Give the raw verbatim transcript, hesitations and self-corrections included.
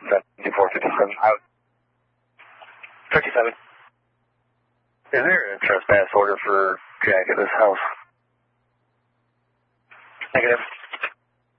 seventy-four fifty-seven out. fifty-seven. Is there a trespass order for Jack at this house? Negative.